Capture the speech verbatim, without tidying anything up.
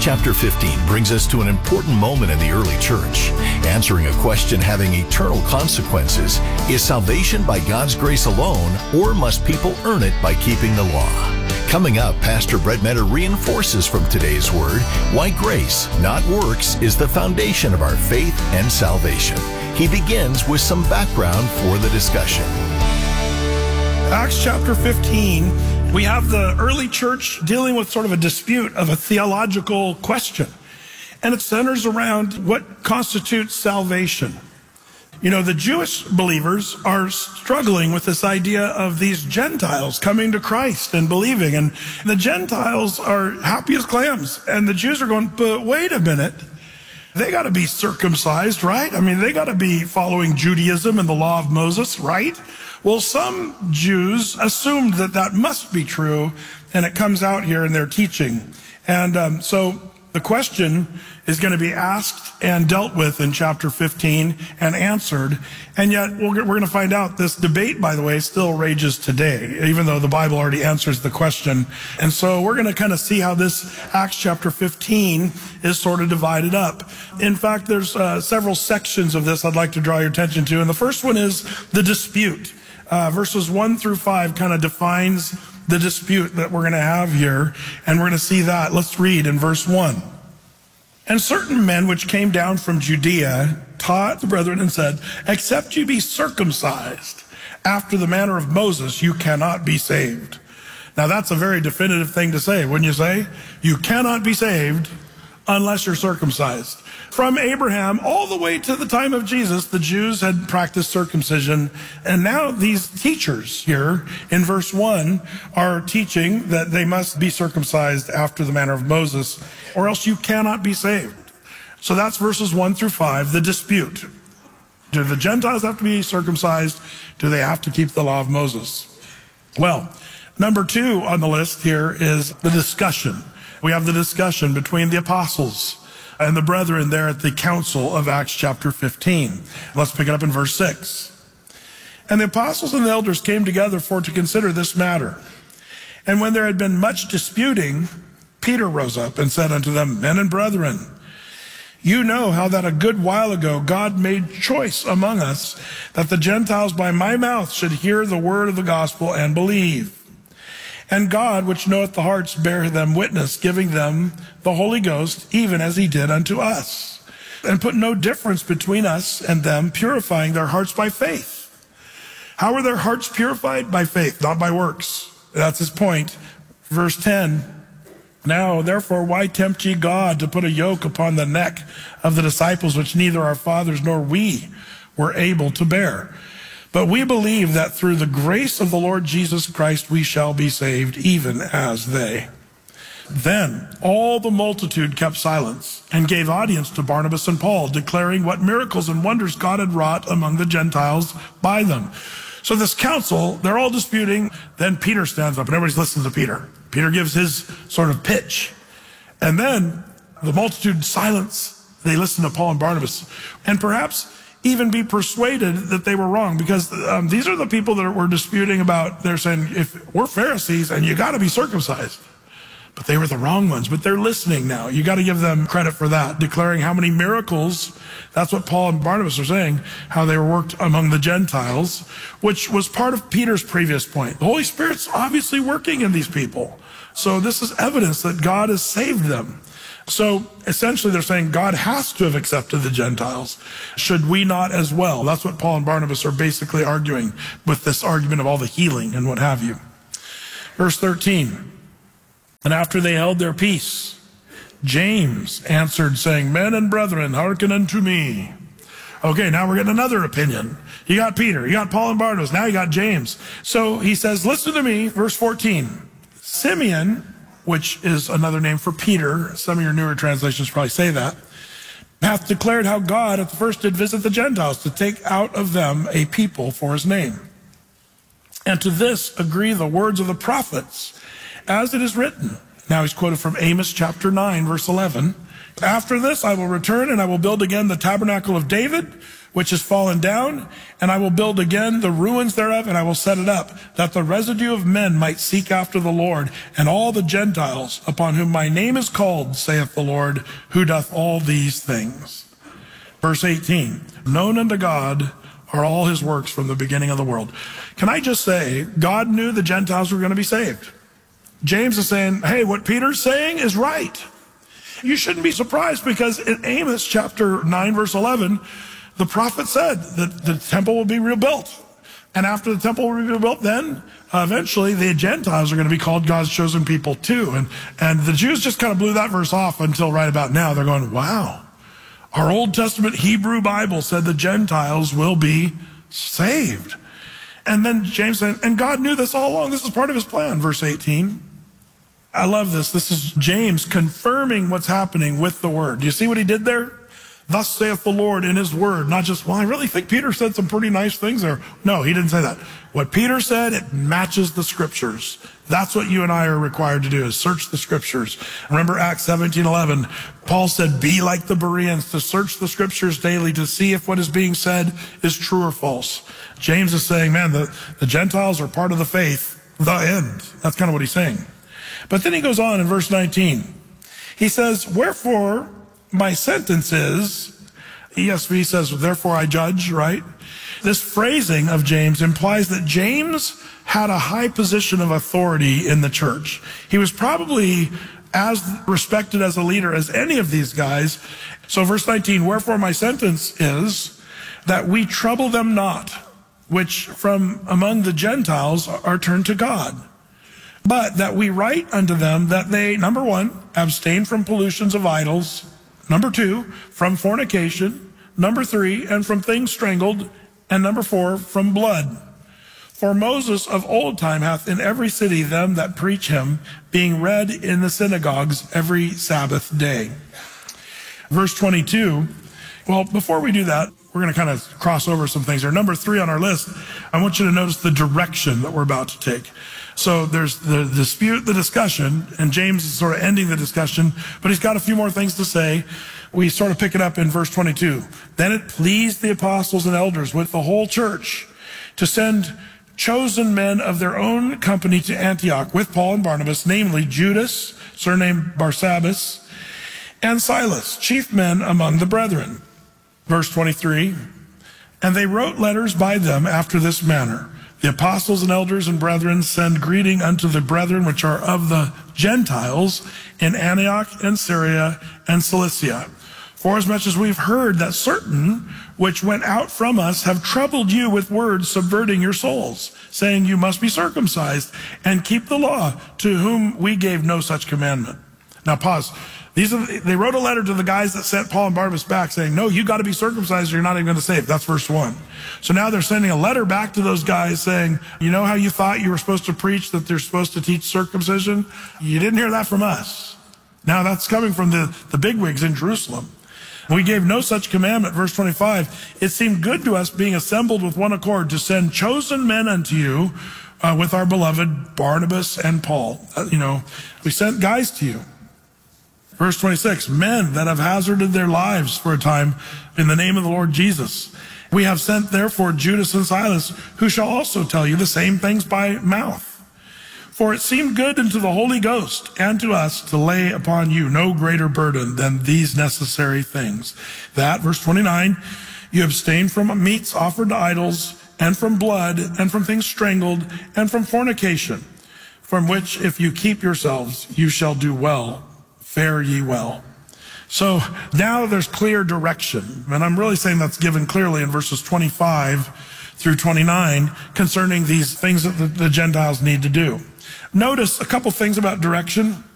chapter fifteen brings us to an important moment in the early church, answering a question having eternal consequences. Is salvation by God's grace alone, or must people earn it by keeping the law? Coming up, Pastor Brett Metter reinforces from today's word why grace, not works, is the foundation of our faith and salvation. He begins with some background for the discussion. Acts chapter fifteen, we have the early church dealing with sort of a dispute of a theological question. And it centers around what constitutes salvation. You know, the Jewish believers are struggling with this idea of these Gentiles coming to Christ and believing. And the Gentiles are happy as clams. And the Jews are going, but wait a minute. They got to be circumcised, right? I mean, they got to be following Judaism and the law of Moses, right? Well, some Jews assumed that that must be true, and it comes out here in their teaching. And um, so the question is going to be asked and dealt with in chapter fifteen and answered. And yet we're, we're going to find out this debate, by the way, still rages today, even though the Bible already answers the question. And so we're going to kind of see how this Acts chapter fifteen is sort of divided up. In fact, there's uh, several sections of this I'd like to draw your attention to. And the first one is the dispute. Uh, verses one through five kind of defines the dispute that we're going to have here. And we're going to see that. Let's read in verse one. And certain men which came down from Judea taught the brethren and said, except you be circumcised after the manner of Moses, you cannot be saved. Now that's a very definitive thing to say, wouldn't you say? You cannot be saved unless you're circumcised. From Abraham all the way to the time of Jesus, the Jews had practiced circumcision. And now these teachers here in verse one are teaching that they must be circumcised after the manner of Moses, or else you cannot be saved. So that's verses one through five, the dispute. Do the Gentiles have to be circumcised? Do they have to keep the law of Moses? Well, number two on the list here is the discussion. We have the discussion between the apostles and the brethren there at the council of Acts chapter fifteen. Let's pick it up in verse six. And the apostles and the elders came together for to consider this matter. And when there had been much disputing, Peter rose up and said unto them, men and brethren, you know how that a good while ago God made choice among us that the Gentiles by my mouth should hear the word of the gospel and believe. And God, which knoweth the hearts, bare them witness, giving them the Holy Ghost, even as he did unto us, and put no difference between us and them, purifying their hearts by faith. How are their hearts purified? By faith, not by works. That's his point. Verse ten. Now, therefore, why tempt ye God to put a yoke upon the neck of the disciples, which neither our fathers nor we were able to bear? But we believe that through the grace of the Lord Jesus Christ, we shall be saved, even as they. Then all the multitude kept silence and gave audience to Barnabas and Paul, declaring what miracles and wonders God had wrought among the Gentiles by them. So this council, they're all disputing. Then Peter stands up and everybody's listening to Peter. Peter gives his sort of pitch. And then the multitude silence. They listen to Paul and Barnabas. And perhaps even be persuaded that they were wrong, because um, these are the people that were disputing about, they're saying, if we're Pharisees and you got to be circumcised. But they were the wrong ones, but they're listening now. You got to give them credit for that, declaring how many miracles. That's what Paul and Barnabas are saying, how they were worked among the Gentiles, which was part of Peter's previous point. The Holy Spirit's obviously working in these people. So this is evidence that God has saved them. So essentially they're saying God has to have accepted the Gentiles. Should we not as well? That's what Paul and Barnabas are basically arguing with this argument of all the healing and what have you. Verse thirteen. And after they held their peace, James answered, saying, men and brethren, hearken unto me. Okay, now we're getting another opinion. You got Peter, you got Paul and Barnabas, now you got James. So he says, listen to me, verse fourteen. Simeon, which is another name for Peter, some of your newer translations probably say that, hath declared how God at the first did visit the Gentiles to take out of them a people for his name. And to this agree the words of the prophets, as it is written. Now he's quoted from Amos chapter nine, verse eleven. After this I will return and I will build again the tabernacle of David, which is fallen down, and I will build again the ruins thereof, and I will set it up, that the residue of men might seek after the Lord, and all the Gentiles upon whom my name is called, saith the Lord, who doth all these things. Verse eighteen, known unto God are all his works from the beginning of the world. Can I just say, God knew the Gentiles were going to be saved. James is saying, hey, what Peter's saying is right. You shouldn't be surprised, because in Amos chapter nine, verse eleven, the prophet said that the temple will be rebuilt. And after the temple will be rebuilt, then uh, eventually the Gentiles are going to be called God's chosen people too. And, and the Jews just kind of blew that verse off until right about now. They're going, wow, our Old Testament Hebrew Bible said the Gentiles will be saved. And then James said, and God knew this all along. This is part of his plan, verse eighteen. I love this. This is James confirming what's happening with the word. Do you see what he did there? Thus saith the Lord in his word. Not just, well, I really think Peter said some pretty nice things there. No, he didn't say that. What Peter said, it matches the scriptures. That's what you and I are required to do, is search the scriptures. Remember Acts seventeen eleven. Paul said, be like the Bereans, to search the scriptures daily to see if what is being said is true or false. James is saying, man, the, the Gentiles are part of the faith, the end. That's kind of what he's saying. But then he goes on in verse nineteen. He says, wherefore my sentence is, E S V says, therefore I judge, right? This phrasing of James implies that James had a high position of authority in the church. He was probably as respected as a leader as any of these guys. So verse nineteen, wherefore my sentence is that we trouble them not, which from among the Gentiles are turned to God. But that we write unto them that they, number one, abstain from pollutions of idols. Number two, from fornication. Number three, and from things strangled. And number four, from blood. For Moses of old time hath in every city them that preach him, being read in the synagogues every Sabbath day. Verse twenty-two, well, before we do that, we're going to kind of cross over some things. There, number three on our list, I want you to notice the direction that we're about to take. So there's the dispute, the discussion, and James is sort of ending the discussion, but he's got a few more things to say. We sort of pick it up in verse twenty-two. Then it pleased the apostles and elders with the whole church to send chosen men of their own company to Antioch with Paul and Barnabas, namely Judas, surnamed Barsabbas, and Silas, chief men among the brethren. Verse twenty-three, and they wrote letters by them after this manner. The apostles and elders and brethren send greeting unto the brethren which are of the Gentiles in Antioch and Syria and Cilicia. Forasmuch as we've heard that certain which went out from us have troubled you with words subverting your souls, saying you must be circumcised and keep the law, to whom we gave no such commandment. Now pause. These are, they wrote a letter to the guys that sent Paul and Barnabas back saying, no, you got to be circumcised or you're not even going to save. That's verse one. So now they're sending a letter back to those guys saying, you know how you thought you were supposed to preach that they're supposed to teach circumcision? You didn't hear that from us. Now that's coming from the, the bigwigs in Jerusalem. We gave no such commandment. Verse twenty-five, it seemed good to us, being assembled with one accord, to send chosen men unto you uh, with our beloved Barnabas and Paul. Uh, you know, we sent guys to you. Verse twenty-six, men that have hazarded their lives for a time in the name of the Lord Jesus. We have sent therefore Judas and Silas, who shall also tell you the same things by mouth. For it seemed good unto the Holy Ghost and to us to lay upon you no greater burden than these necessary things. That, verse twenty-nine, you abstain from meats offered to idols, and from blood, and from things strangled, and from fornication, from which if you keep yourselves, you shall do well. Fare ye well. So now there's clear direction. And I'm really saying that's given clearly in verses twenty-five through twenty-nine concerning these things that the, the Gentiles need to do. Notice a couple things about direction.